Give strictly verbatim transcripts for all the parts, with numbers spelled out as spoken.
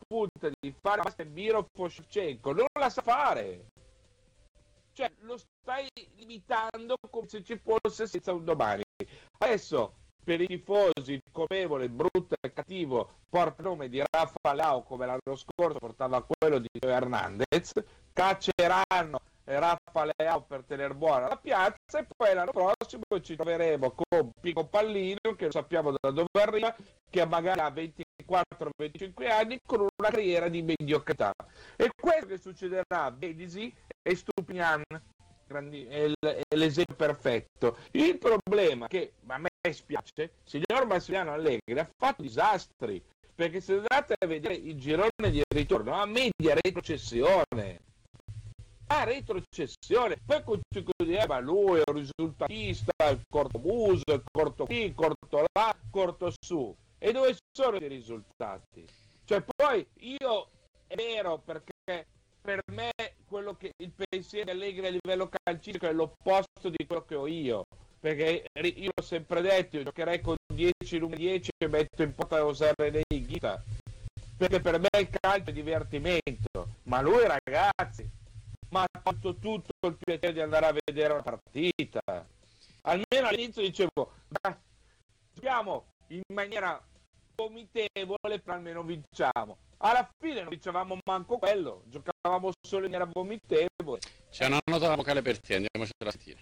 punta di fare Mirov o Shevchenko, non la sa fare. Cioè, lo stai limitando come se ci fosse senza un domani. Adesso, per i tifosi, il colpevole, il brutto e il cattivo porta il nome di Rafa Leao come l'anno scorso portava quello di Teo Hernandez, cacceranno Rafa Leao per tenere buona la piazza e poi l'anno prossimo ci troveremo con Pico Pallino, che non sappiamo da dove arriva, che magari ha ventiquattro venticinque anni con una carriera di mediocrità. E quello che succederà a Bedisi e Stupinian è l'esempio perfetto. Il problema che a me spiace, signor Massimiliano Allegri ha fatto disastri, perché se andate a vedere il girone di ritorno a media retrocessione a retrocessione, poi continuiamo, ma lui è un risultatista, il corto muso, il corto qui, il corto là, il corto su, e dove sono i risultati? Cioè, poi io è vero, perché per me quello che il pensiero di Allegri a livello calcistico è l'opposto di quello che ho io, perché io l'ho sempre detto, io giocherei con dieci numeri dieci e metto in porta José René Higuita, perché per me il calcio è divertimento, ma lui, ragazzi, ma ha fatto tutto il piacere di andare a vedere una partita. Almeno all'inizio dicevo, ma giochiamo in maniera vomitevole, per almeno vinciamo. Alla fine non vincevamo manco quello, giocavamo solo in maniera vomitevole. C'è una nota vocale per te, andiamoci a sentire.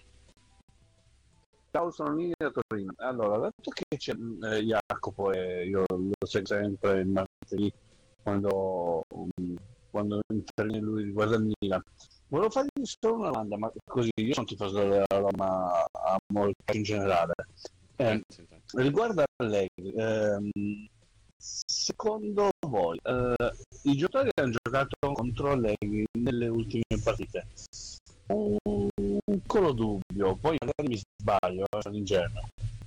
Ciao, sono Nini da Torino. Allora, dato che c'è eh, Jacopo e io lo seguo sempre il martedì quando, um, quando interviene lui riguardo il Milan, volevo fargli solo una domanda, ma così io sono tifoso della Roma, amo il calcio in generale. Eh, riguardo Allegri, ehm, secondo voi eh, i giocatori che hanno giocato contro Allegri nelle ultime partite, un piccolo dubbio, poi magari mi sbaglio, sono ingenuo.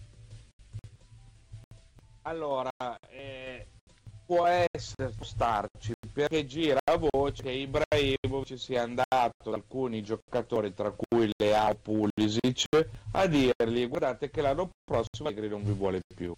Allora, eh, può essere starci, perché gira a voce che Ibrahimovic sia andato da alcuni giocatori, tra cui Leao, Pulisic, a dirgli: guardate che l'anno prossimo Allegri non vi vuole più.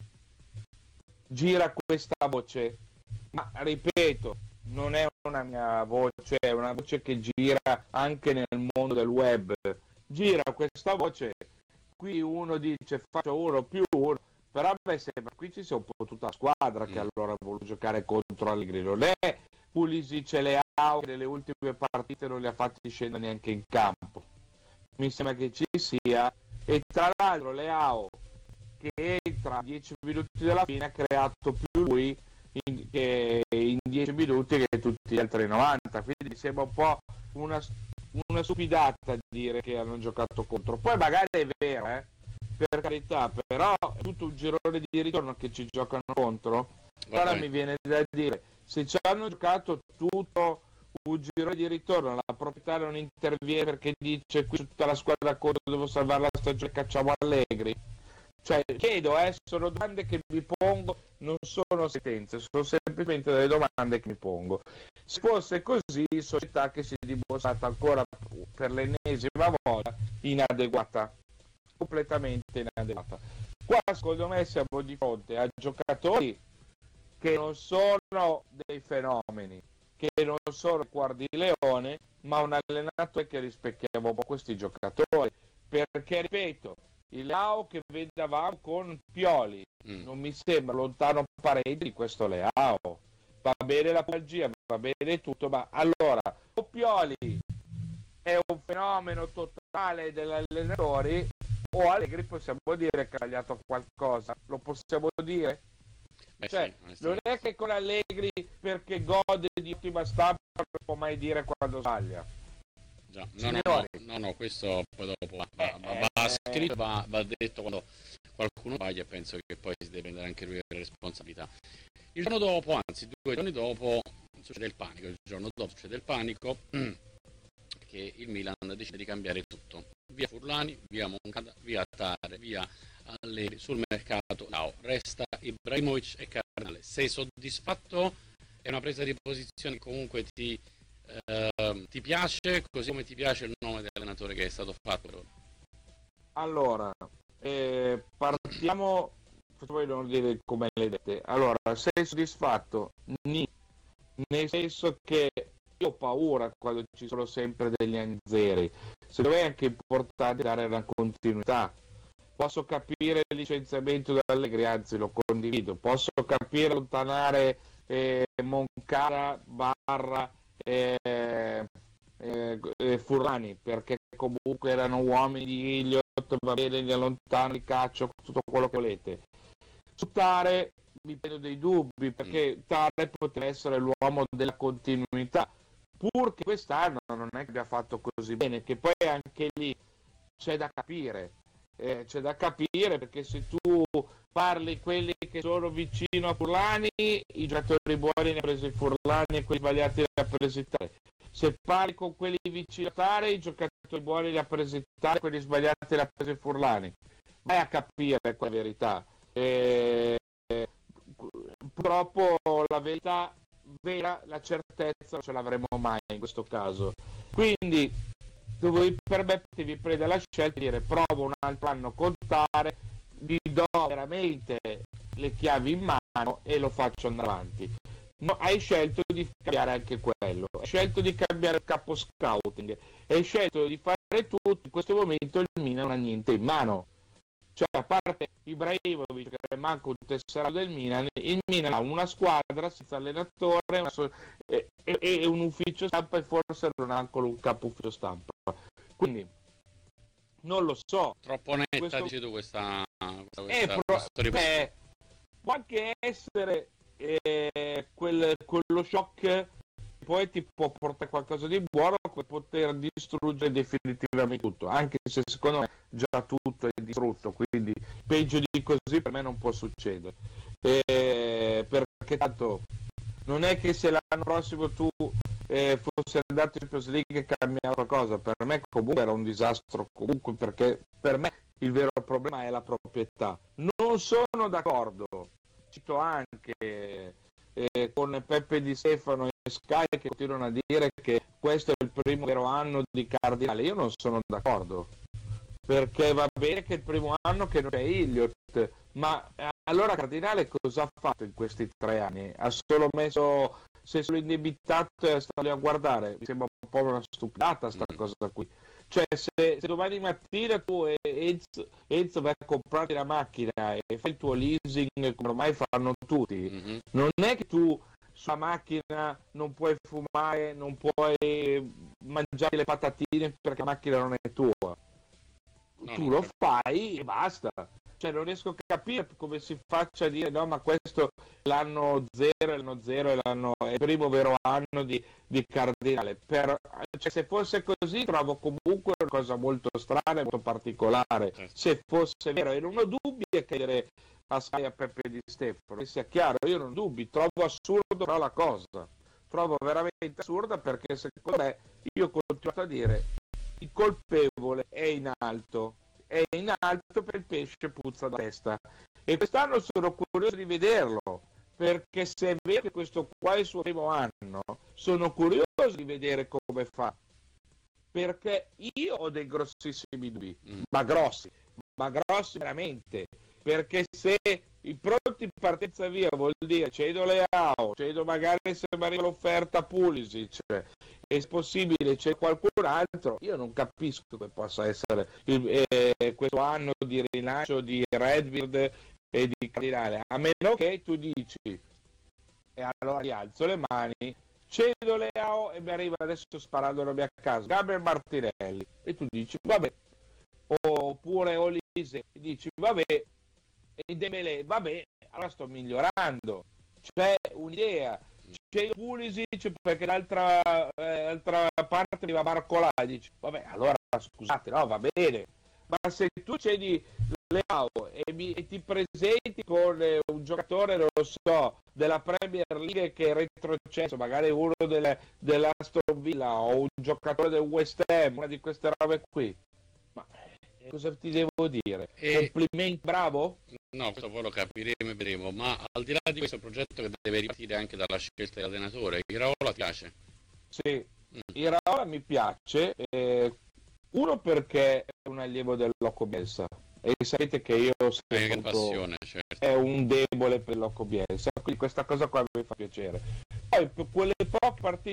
Gira questa voce, ma ripeto, non è una mia voce, è una voce che gira anche nel mondo del web. Gira questa voce, qui uno dice faccio uno più uno, però a me sembra qui ci sia un po' tutta la squadra che allora ha voluto giocare contro Allegri. Non è Pulisic e Leao che nelle ultime partite non li ha fatti scendere neanche in campo. Mi sembra che ci sia, e tra l'altro Leao che entra a dieci minuti dalla fine ha creato più lui in, che in dieci minuti che tutti gli altri novanta, quindi mi sembra un po' una, una stupidata dire che hanno giocato contro. Poi magari è vero, eh, per carità, però è tutto un girone di ritorno che ci giocano contro. Allora mi viene da dire, se ci hanno giocato tutto un girone di ritorno, la proprietà non interviene perché dice qui tutta la squadra contro, devo salvare la stagione, cacciamo Allegri. Cioè, chiedo, eh, sono domande che mi pongo, non sono sentenze, sono semplicemente delle domande che mi pongo. Se fosse così, società che si è dimostrata ancora per l'ennesima volta inadeguata, completamente inadeguata. Qua secondo me siamo di fronte a giocatori che non sono dei fenomeni, che non sono cuor di leone, ma un allenatore che rispecchiava un po' questi giocatori, perché ripeto, il Leao che vedevamo con Pioli mm. non mi sembra lontano parecchio di questo Leao. Va bene la magia, va bene tutto, ma allora o Pioli è un fenomeno totale degli allenatori o Allegri possiamo dire che ha sbagliato qualcosa, lo possiamo dire? Beh, cioè, sì, non è che con Allegri, perché gode di ottima stampa, non può mai dire quando sbaglia. Già, no, no, no, no, no, questo poi dopo va, va, va, va scritto, va, va detto quando qualcuno sbaglia, e penso che poi si deve prendere anche lui le responsabilità. Il giorno dopo, anzi due giorni dopo, succede il panico, il giorno dopo succede il panico che il Milan decide di cambiare tutto. Via Furlani, via Moncada, via Tare, via Allegri, sul mercato Leao, resta Ibrahimovic e Carnale. Sei soddisfatto? È una presa di posizione che comunque ti... Uh, ti piace, così come ti piace il nome dell'allenatore che è stato fatto? Allora, eh, partiamo, facciamo in ordine come le dette. Allora, sei soddisfatto? Ni. nel senso che io ho paura quando ci sono sempre degli anni zeri, secondo me è anche importante dare una continuità. Posso capire il licenziamento dell'Allegri, anzi lo condivido, posso capire allontanare eh, Moncada barra eh, eh, eh, Furlani, perché comunque erano uomini di Elliott, va bene, li allontano, li caccio, tutto quello che volete. Su Tare mi prendo dei dubbi, perché Tare potrebbe essere l'uomo della continuità, pur che quest'anno non è che abbia fatto così bene, che poi anche lì c'è da capire. Eh, c'è da capire, perché se tu parli quelli che sono vicino a Furlani, i giocatori buoni ne ha presi Furlani e quelli sbagliati ne ha presi Tare. Se parli con quelli vicino a Tare, i giocatori buoni ne ha presi Tare, quelli sbagliati ne ha presi Furlani. Vai a capire quella verità. Eh, eh, purtroppo la verità vera, la certezza non ce l'avremo mai in questo caso. Quindi tu voi permetti, vi prende la scelta di dire provo un altro anno a contare, gli do veramente le chiavi in mano e lo faccio andare avanti. No, hai scelto di cambiare anche quello, hai scelto di cambiare il capo scouting, hai scelto di fare tutto. In questo momento il Milan non ha niente in mano, cioè a parte Ibrahimovic che manca un tesserato del Milan, il Milan ha una squadra senza allenatore, una so- e, e, e un ufficio stampa, e forse non ha ancora un capo ufficio stampa, quindi non lo so. Troppo netta, questo... dici tu, questa, questa, eh, questa, pro... questo ripasso. eh, può anche essere eh, quel, quello shock che poi ti può portare qualcosa di buono, come poter distruggere definitivamente tutto, anche se secondo me già tutto è distrutto, quindi peggio di così per me non può succedere, eh, perché tanto non è che se l'anno prossimo tu eh, fossi andato in Champions League e cambiava qualcosa. Per me comunque era un disastro, comunque, perché per me il vero problema è la proprietà. Non sono d'accordo, cito anche eh, con Peppe Di Stefano e Sky che continuano a dire che questo è il primo vero anno di Cardinale. Io non sono d'accordo, perché va bene che è il primo anno che non c'è Elliott, ma eh, allora Cardinale cosa ha fatto in questi tre anni? Ha solo messo, si è solo indebitato e sta lì a guardare. Mi sembra un po' una stupidata sta mm. cosa qui. Cioè se, se domani mattina tu e Enzo, Enzo vai a comprarti la macchina e fai il tuo leasing come ormai fanno tutti, mm-hmm. non è che tu sulla macchina non puoi fumare, non puoi mangiare le patatine perché la macchina non è tua. No, tu lo fai e basta. Cioè non riesco a capire come si faccia a dire no, ma questo è l'anno zero, l'anno zero è, l'anno, è il primo vero anno di, di Cardinale. Per, cioè, se fosse così trovo comunque una cosa molto strana e molto particolare. Se fosse vero, e non ho dubbi a chiedere a Sky a Peppe Di Stefano, che sia chiaro, io non ho dubbi, trovo assurdo però la cosa. Trovo veramente assurda, perché secondo me, io ho continuato a dire, il colpevole è in alto. È in alto per il pesce puzza da testa, e quest'anno sono curioso di vederlo, perché se è vero che questo qua è il suo primo anno, sono curioso di vedere come fa, perché io ho dei grossissimi dubbi, mm. ma grossi, ma grossi veramente, perché se i pronti in partenza via vuol dire cedo Leao, cedo magari se mi arriva l'offerta Pulisic, e se possibile c'è qualcun altro, io non capisco come possa essere il, eh, questo anno di rilancio di Redbird e di Cardinale, a meno che tu dici, e allora rialzo le mani, cedo Leao e mi arriva adesso sparando la mia casa Gabriel Martinelli, e tu dici vabbè, oppure Olise e dici vabbè, e Dembélé vabbè, allora sto migliorando, c'è un'idea. C'è Pulisic perché l'altra, eh, l'altra parte arriva Barcola, dici vabbè, allora scusate, no, va bene, ma se tu cedi Leao e, mi, e ti presenti con eh, un giocatore, non lo so, della Premier League che è retrocesso, magari uno delle, dell'Aston Villa o un giocatore del West Ham, una di queste robe qui, ma eh, cosa ti devo dire? E... complimenti, bravo? No, questo poi lo capiremo e vedremo, ma al di là di questo progetto che deve ripartire anche dalla scelta dell'allenatore, Iraola ti piace? Sì, mm. Iraola mi piace, eh, uno perché è un allievo del Loco Bielsa, e sapete che io è, passione, certo. È un debole per il Loco Bielsa, quindi questa cosa qua mi fa piacere. poi per quelle poche partite